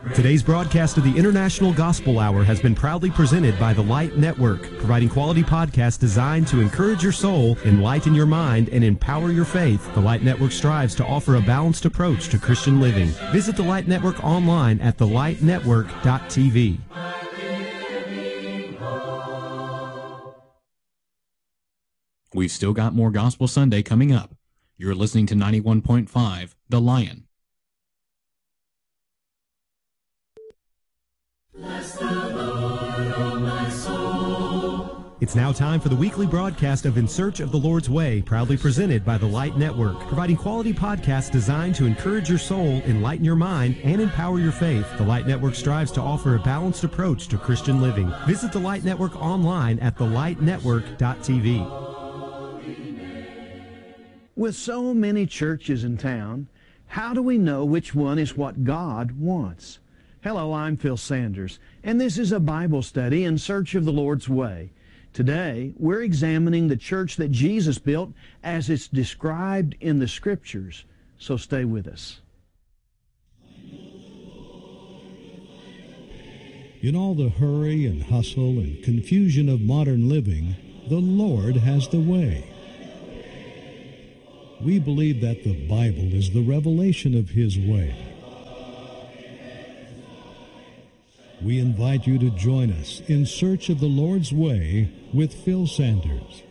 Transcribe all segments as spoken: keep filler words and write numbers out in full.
Today's broadcast of the International Gospel Hour has been proudly presented by the Light Network, providing quality podcasts designed to encourage your soul, enlighten your mind, and empower your faith. The Light Network strives to offer a balanced approach to Christian living. Visit the Light Network online at the light network dot t v. We've still got more Gospel Sunday coming up. You're listening to ninety-one point five, The Lion. Bless the Lord, oh my soul. It's now time for the weekly broadcast of In Search of the Lord's Way, proudly presented by the Light Network, providing quality podcasts designed to encourage your soul, enlighten your mind, and empower your faith. The Light Network strives to offer a balanced approach to Christian living. Visit the Light Network online at the light network dot t v. With so many churches in town, how do we know which one is what God wants? Hello, I'm Phil Sanders, and this is a Bible study in search of the Lord's way. Today, we're examining the church that Jesus built as it's described in the Scriptures, so stay with us. In all the hurry and hustle and confusion of modern living, the Lord has the way. We believe that the Bible is the revelation of His way. We invite you to join us in search of the Lord's way with Phil Sanders.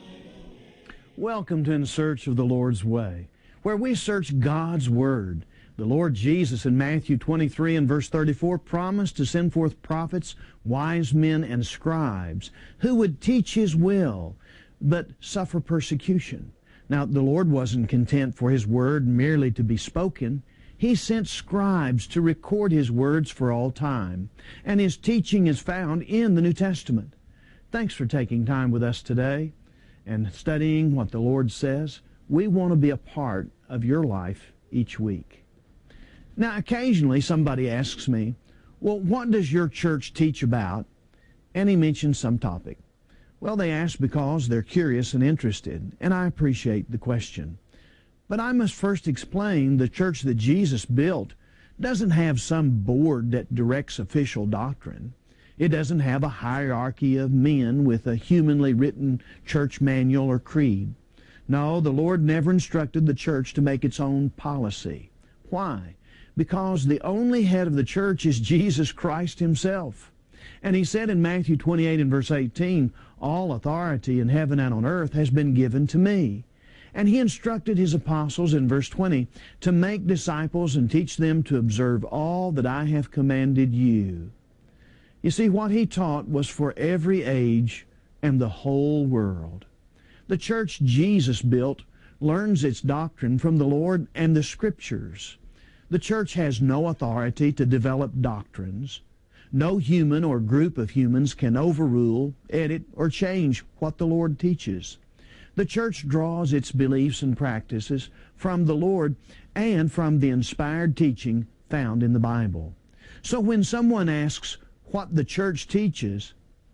Welcome to In Search of the Lord's Way, where we search God's Word. The Lord Jesus in Matthew twenty-three and verse thirty-four promised to send forth prophets, wise men, and scribes who would teach His will, but suffer persecution. Now, the Lord wasn't content for His Word merely to be spoken. He sent scribes to record His words for all time, and His teaching is found in the New Testament. Thanks for taking time with us today and studying what the Lord says. We want to be a part of your life each week. Now, occasionally somebody asks me, well, what does your church teach about? And he mentions some topic. Well, they ask because they're curious and interested, and I appreciate the question. But I must first explain the church that Jesus built doesn't have some board that directs official doctrine. It doesn't have a hierarchy of men with a humanly written church manual or creed. No, the Lord never instructed the church to make its own policy. Why? Because the only head of the church is Jesus Christ Himself. And He said in Matthew twenty-eight and verse eighteen, all authority in heaven and on earth has been given to me. And He instructed His apostles in verse twenty to make disciples and teach them to observe all that I have commanded you. You see, what He taught was for every age and the whole world. The church Jesus built learns its doctrine from the Lord and the Scriptures. The church has no authority to develop doctrines. No human or group of humans can overrule, edit, or change what the Lord teaches. The church draws its beliefs and practices from the Lord and from the inspired teaching found in the Bible. So when someone asks what the church teaches,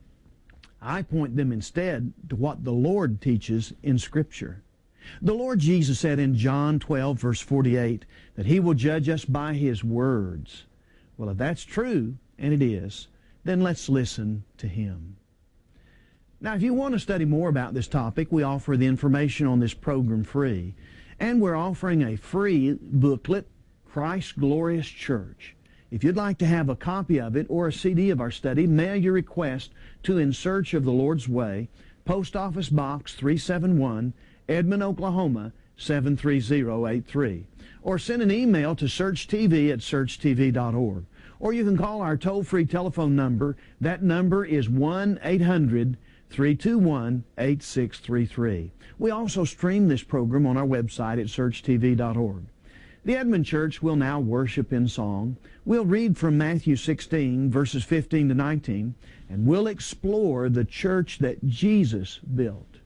I point them instead to what the Lord teaches in Scripture. The Lord Jesus said in John twelve, verse forty-eight, that He will judge us by His words. Well, if that's true, and it is, then let's listen to Him. Now, if you want to study more about this topic, we offer the information on this program free. And we're offering a free booklet, Christ's Glorious Church. If you'd like to have a copy of it or a C D of our study, mail your request to In Search of the Lord's Way, Post Office Box three seventy-one, Edmond, Oklahoma, seven three zero eight three. Or send an email to search t v at search t v dot org. Or you can call our toll-free telephone number. That number is one eight hundred, three two one, eight six three three. We also stream this program on our website at search t v dot org. The Edmond Church will now worship in song. We'll read from Matthew sixteen, verses fifteen to nineteen, and we'll explore the church that Jesus built.